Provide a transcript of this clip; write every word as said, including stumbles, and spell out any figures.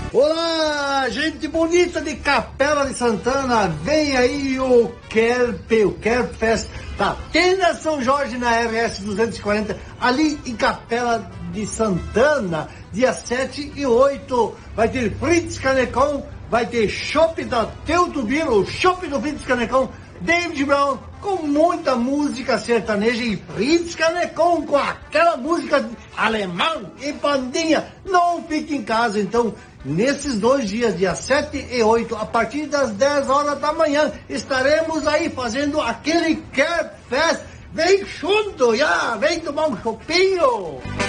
Olá, gente bonita de Capela de Santana, vem aí o Kerp, o Kerp Fest da Tenda São Jorge na R S duzentos e quarenta, ali em Capela de Santana, dia sete e oito. Vai ter Fritz Canecão, vai ter chopp da Teuto Biro, chopp do Fritz Canecão, David Brown, com muita música sertaneja e Fritz Canecão com aquela música alemã e bandinha. Não fique em casa, então, nesses dois dias, dia sete e oito, a partir das dez horas da manhã, estaremos aí fazendo aquele Kerp Fest. Vem junto, já, vem tomar um chopinho.